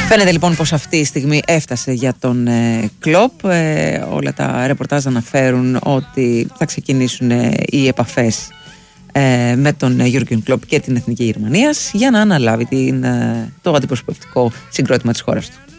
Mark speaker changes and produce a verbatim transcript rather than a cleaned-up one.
Speaker 1: Φαίνεται λοιπόν πως αυτή η στιγμή έφτασε για τον ε, Κλοπ. Ε, όλα τα ρεπορτάζ αναφέρουν ότι θα ξεκινήσουν ε, οι επαφές ε, με τον Γιούργεν Κλοπ και την Εθνική Γερμανίας για να αναλάβει την, ε, το αντιπροσωπευτικό συγκρότημα της χώρας του.